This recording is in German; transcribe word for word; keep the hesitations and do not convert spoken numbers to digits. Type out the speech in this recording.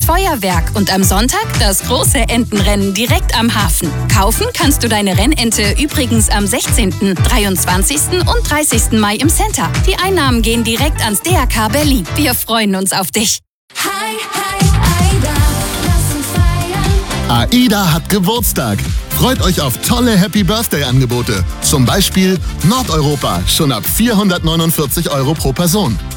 Feuerwerk und am Sonntag das große Entenrennen direkt am Hafen. Kaufen kannst du deine Rennente übrigens am sechzehnten, dreiundzwanzigsten und dreißigsten Mai im Center. Die Einnahmen gehen direkt ans D R K Berlin. Wir freuen uns auf dich. Hi, hi, Aida, lass uns feiern. AIDA hat Geburtstag. Freut euch auf tolle Happy Birthday Angebote. Zum Beispiel Nordeuropa, schon ab vierhundertneunundvierzig Euro pro Person.